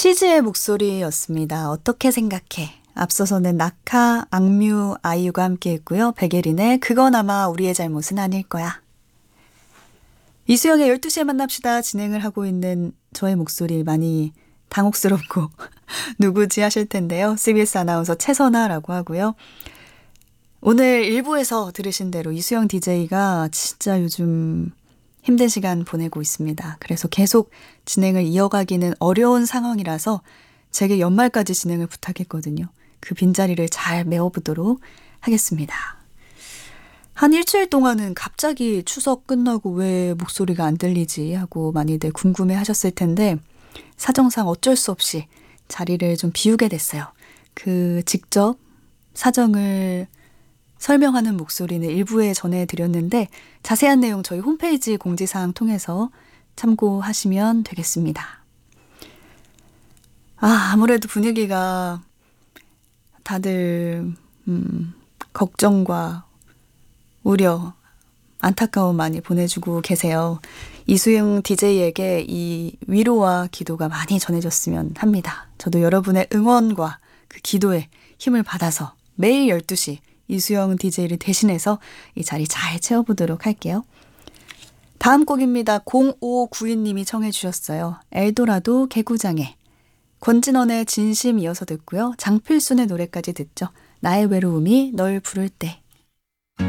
치즈의 목소리였습니다. 어떻게 생각해? 앞서서는 낙하, 악뮤, 아이유가 함께 했고요. 백예린의 그건 아마 우리의 잘못은 아닐 거야. 이수영의 12시에 만납시다 진행을 하고 있는 저의 목소리 많이 당혹스럽고 누구지 하실 텐데요. CBS 아나운서 최선아라고 하고요. 오늘 1부에서 들으신 대로 이수영 DJ가 진짜 요즘 힘든 시간 보내고 있습니다. 그래서 계속 진행을 이어가기는 어려운 상황이라서 제게 연말까지 진행을 부탁했거든요. 그 빈자리를 잘 메워보도록 하겠습니다. 한 일주일 동안은 갑자기 추석 끝나고 왜 목소리가 안 들리지 하고 많이들 궁금해 하셨을 텐데 사정상 어쩔 수 없이 자리를 좀 비우게 됐어요. 그 직접 사정을 설명하는 목소리는 일부에 전해드렸는데 자세한 내용 저희 홈페이지 공지사항 통해서 참고하시면 되겠습니다. 아무래도 분위기가 다들 걱정과 우려, 안타까움 많이 보내주고 계세요. 이수영 DJ에게 이 위로와 기도가 많이 전해졌으면 합니다. 저도 여러분의 응원과 그 기도에 힘을 받아서 매일 12시 이수영 DJ를 대신해서 이 자리 잘 채워보도록 할게요. 다음 곡입니다. 0592님이 청해 주셨어요. 엘도라도 개구장에 권진원의 진심 이어서 듣고요. 장필순의 노래까지 듣죠. 나의 외로움이 널 부를 때.